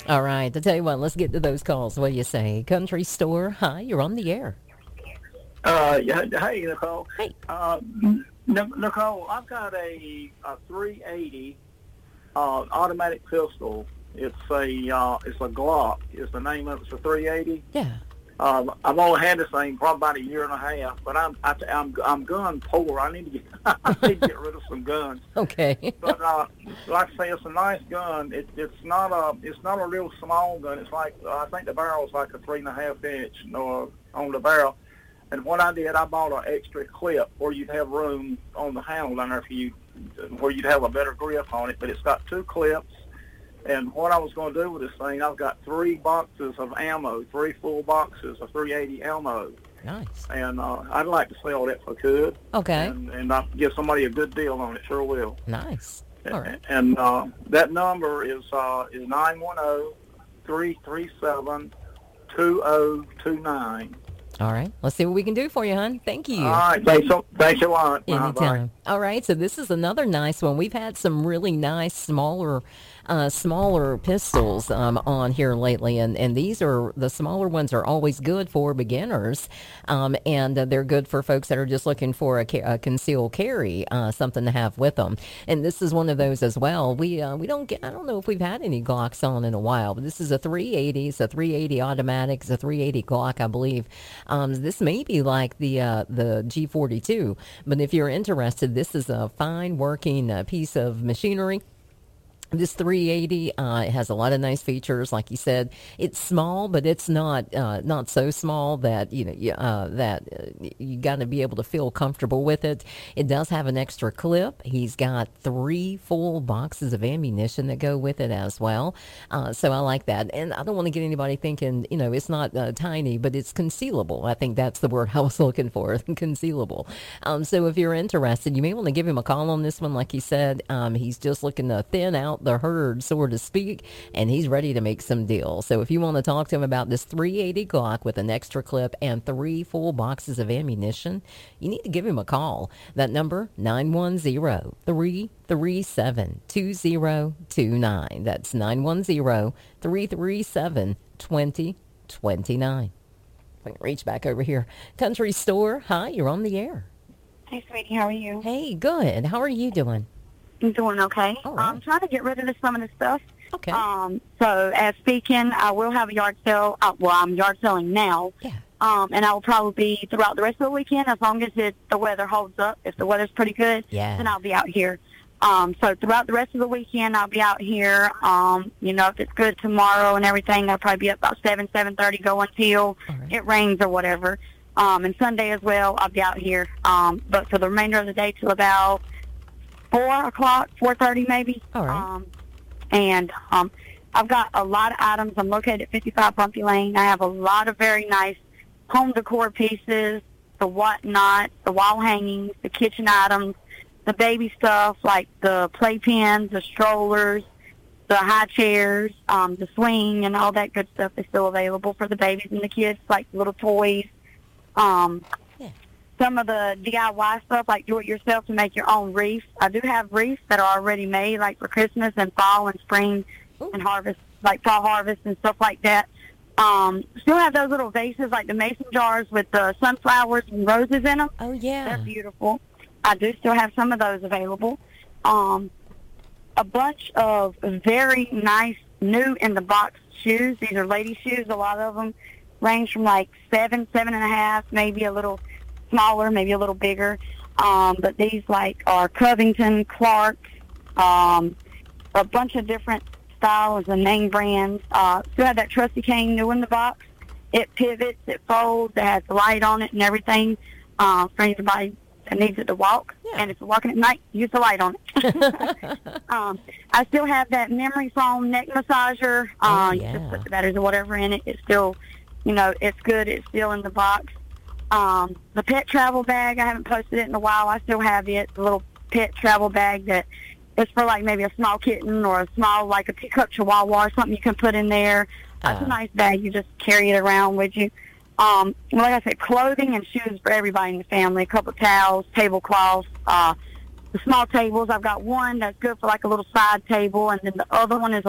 All right. I tell you what, let's get to those calls. What do you say? Country Store. Hi, you're on the air. Yeah, hey, Nicole. Hey. Nicole, I've got a 380 automatic pistol. It's a Glock. Is the name of it? It's a 380. Yeah. I've only had this thing probably about a year and a half, but I'm gun poor. I need to get rid of some guns. Okay. But like I say, it's a nice gun. It's not a real small gun. It's like I think the barrel's like a 3.5 inch on the barrel. And what I did, I bought an extra clip where you'd have room on the handle down there where you'd have a better grip on it. But it's got 2 clips. And what I was going to do with this thing, I've got 3 boxes of ammo, 3 full boxes of 380 ammo. Nice. And I'd like to sell that if I could. Okay. And I'll give somebody a good deal on it. Sure will. Nice. All right. And that number is 910-337-2029. All right. Let's see what we can do for you, hon. Thank you. All right. Thanks a lot. Anytime. Bye. All right. So this is another nice one. We've had some really nice smaller pistols on here lately, and these are the smaller ones are always good for beginners, and they're good for folks that are just looking for a concealed carry, something to have with them. And this is one of those as well. We don't get. I don't know if we've had any Glocks on in a while, but this is a 380. It's a 380 automatic. It's a 380 Glock, I believe. This may be like the G42, but if you're interested, this is a fine working piece of machinery. This 380 it has a lot of nice features. Like you said, it's small, but it's not so small that you got to be able to feel comfortable with it. It does have an extra clip. He's got 3 full boxes of ammunition that go with it as well. So I like that. And I don't want to get anybody thinking, it's not tiny, but it's concealable. I think that's the word I was looking for, concealable. So if you're interested, you may want to give him a call on this one. Like he said, he's just looking to thin out the herd, so to speak, and he's ready to make some deals. So if you want to talk to him about this 380 Glock with an extra clip and 3 full boxes of ammunition, you need to give him a call. That number, 910-337-2029. That's 910-337-2029. If I can reach back over here. Country Store, hi, you're on the air. Hey, sweetie, how are you? Hey, good. How are you doing? I'm doing okay. All right. I'm trying to get rid of some of the stuff. Okay. So as speaking, I will have a yard sale. I'm yard selling now. Yeah. And I will probably be throughout the rest of the weekend as long as the weather holds up. If the weather's pretty good, then I'll be out here. So throughout the rest of the weekend, I'll be out here. If it's good tomorrow and everything, I'll probably be up about 7:30, go until it rains or whatever. And Sunday as well, I'll be out here. But for the remainder of the day till about 4 o'clock, 4:30 maybe. All right. I've got a lot of items. I'm located at 55 Bumpy Lane. I have a lot of very nice home decor pieces, the whatnot, the wall hangings, the kitchen items, the baby stuff like the playpens, the strollers, the high chairs, the swing, and all that good stuff is still available for the babies and the kids, like little toys. Some of the DIY stuff, like do-it-yourself to make your own wreaths. I do have wreaths that are already made, like for Christmas and fall and spring and harvest, like fall harvest and stuff like that. Still have those little vases, like the mason jars with the sunflowers and roses in them. Oh, yeah. They're beautiful. I do still have some of those available. A bunch of very nice new-in-the-box shoes. These are lady shoes. A lot of them range from like 7.5, maybe a little smaller, maybe a little bigger. But these are Covington, Clark, a bunch of different styles and name brands. Still have that trusty cane new in the box. It pivots, it folds, it has the light on it and everything for anybody that needs it to walk. Yeah. And if you're walking at night, use the light on it. I still have that memory foam neck massager. You just put the batteries or whatever in it. It's still, it's good. It's still in the box. The pet travel bag, I haven't posted it in a while. I still have it, the little pet travel bag that is for like maybe a small kitten or a small, like a pickup chihuahua or something you can put in there. That's a nice bag. You just carry it around with you. Like I said, clothing and shoes for everybody in the family, a couple of towels, tablecloths, the small tables. I've got one that's good for like a little side table, and then the other one is